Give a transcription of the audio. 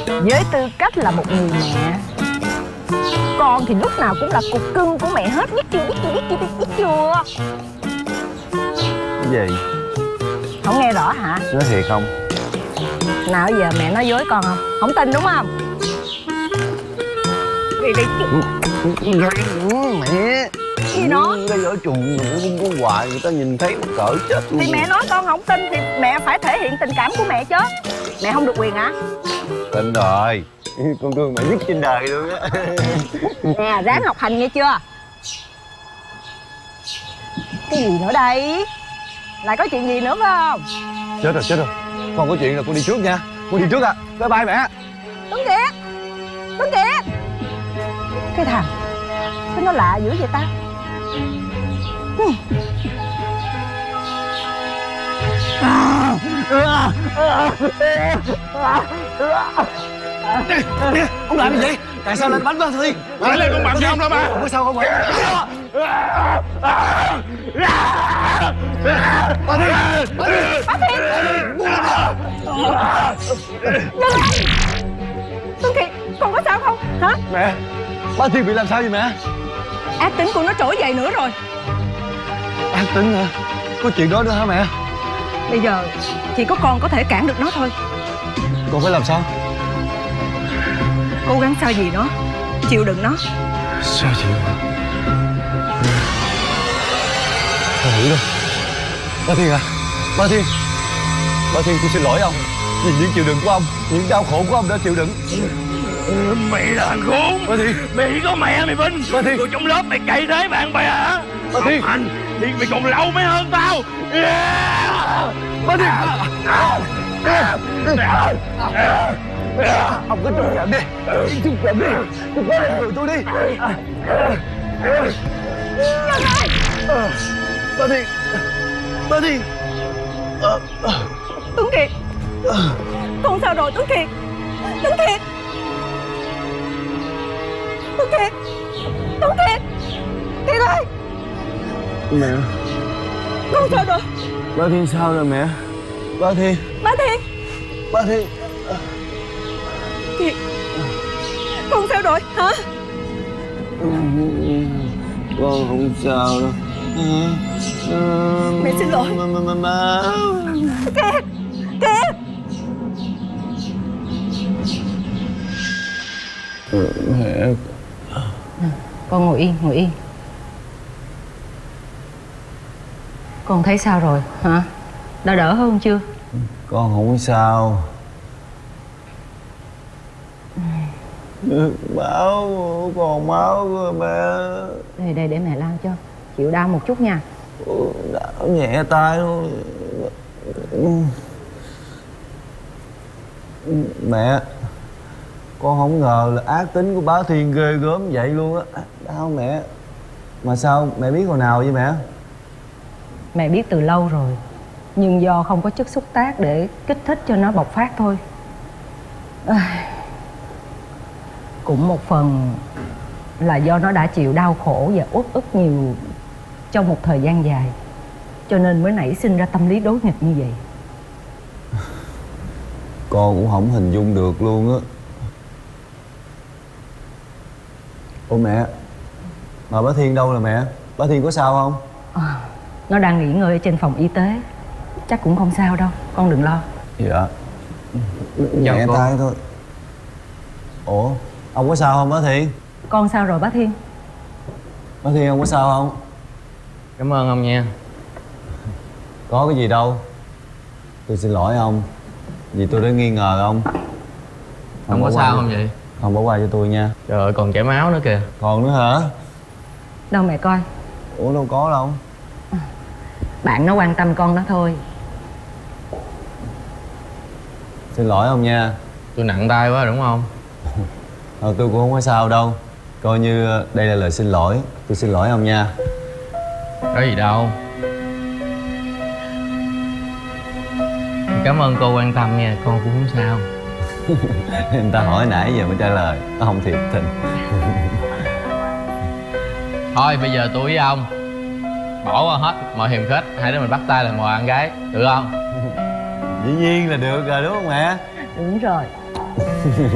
Với tư cách là một người mẹ, con thì lúc nào cũng là cục cưng của mẹ hết. Biết chưa, biết chưa, biết chưa, biết chưa? Cái gì? Không nghe rõ hả? Nói thiệt không? Nào giờ mẹ nói dối con không? Không tin đúng không? Đi đi. Mẹ Gì nó? Đây ở chuồng cũng có hoài, người ta nhìn thấy cỡ chết luôn. Thì mẹ nói con không tin thì mẹ phải thể hiện tình cảm của mẹ chứ. Mẹ không được quyền hả? Tin rồi. Con thương mẹ nhất trên đời luôn á. Nè, ráng học hành nghe chưa? Cái gì nữa đây? Lại có chuyện gì nữa phải không? Chết rồi, chết rồi. Con có chuyện là con đi trước nha. Con đi trước à. Bye bye mẹ. Tuấn Kiệt! Tuấn Kiệt! Cái thằng sao nó lạ dữ vậy ta? Ông làm gì vậy? Tại sao lên bánh Ba Thiên? Phải lên con bạn không đó mà. Không có sao không vậy? Ba Thiên! Bá Thiên! Dừng lại! Tuấn Kiệt, con có sao không? Hả? Mẹ, Ba Thiên bị làm sao vậy mẹ? Ác tính của nó trỗi dậy nữa rồi. Ác tính hả? Có chuyện đó nữa hả mẹ? Bây giờ chỉ có con có thể cản được nó thôi. Con phải làm sao? Cố gắng sao gì nó, chịu đựng nó. Sao chịu? Con hiểu rồi. Ba Thiên à? Ba Thiên! Ba Thiên, tôi xin lỗi ông vì những chịu đựng của ông, những đau khổ của ông đã chịu đựng. Mày là thằng khốn. Ba Thiên! Mày chỉ có mẹ mày binh. Ba Thiên! Rồi trong lớp mày cày thế bạn bè hả? Ba Thiên! Anh thì mày còn lâu mới hơn tao. Ba Thiên! Ông cứ trung nhận đi. Trung nhận đi. Trung nhận người tôi đi. Ba Thiên! Ba Thiên! Tuấn Kiệt! Con sao rồi Tuấn Kiệt? Tuấn Kiệt! Tuấn Kiệt! Tuấn Kiệt! Kiệt ơi! Mẹ! Con sao rồi? Ba Thiên sao rồi mẹ? Ba Thiên! Bá Thiên! Ba Thiên! Kiệt! Con sao rồi hả? Con không sao đâu. Mẹ xin lỗi. Kiệt! Kiệt! Mẹ! Con ngồi yên, ngồi yên. Con thấy sao rồi hả? Đã đỡ hơn chưa? Con không sao. Máu, còn máu rồi mẹ. Đây để mẹ lau cho. Chịu đau một chút nha. Đau nhẹ tay thôi. Mẹ, con không ngờ là ác tính của bá Thiên ghê gớm vậy luôn á. Đau mẹ. Mà sao mẹ biết hồi nào vậy mẹ? Mẹ biết từ lâu rồi, nhưng do không có chất xúc tác để kích thích cho nó bộc phát thôi. Cũng một phần là do nó đã chịu đau khổ và uất ức nhiều trong một thời gian dài, cho nên mới nảy sinh ra tâm lý đối nghịch như vậy. Con cũng không hình dung được luôn á. Ủa mẹ, mà bá Thiên đâu rồi mẹ? Bá Thiên có sao không? Nó đang nghỉ ngơi ở trên phòng y tế, chắc cũng không sao đâu, con đừng lo. Dạ. Nhẹ tay thôi. Ủa, ông có sao không bá Thiên? Con sao rồi bá Thiên? Bá Thiên ông có sao không? Cảm ơn ông nha. Có cái gì đâu. Tôi xin lỗi ông vì tôi đã nghi ngờ ông. Không có sao không vậy? Không bỏ qua cho tôi nha. Trời ơi, còn chảy máu nữa kìa. Còn nữa hả? Đâu mẹ coi. Ủa đâu có đâu. Bạn nó quan tâm con đó thôi. Xin lỗi ông nha. Tôi nặng tay quá đúng không? Tôi cũng không có sao đâu. Coi như đây là lời xin lỗi. Tôi xin lỗi ông nha. Có gì đâu. Cảm ơn cô quan tâm nha, con cũng không sao. Người ta hỏi nãy giờ mới trả lời. Ông thiệt tình. Thôi bây giờ tôi với ông bỏ qua hết mọi hiềm khích, hai đứa mình bắt tay làm mồi ăn gái, được không? Dĩ nhiên là được rồi đúng không mẹ? Đúng rồi.